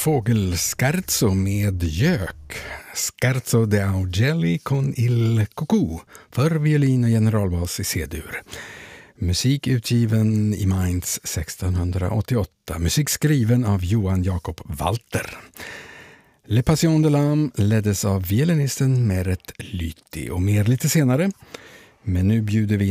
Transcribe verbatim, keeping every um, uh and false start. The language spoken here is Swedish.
fågelscherzo med gök. Scherzo de Augelli con il cucù för violin och generalbas i C-dur. Musik utgiven i Mainz sextonhundraåttioåtta. Musik skriven av Johan Jakob Walter. Le Passion de l'âme leddes av violinisten Meret Lyti och mer lite senare. Men nu bjuder vi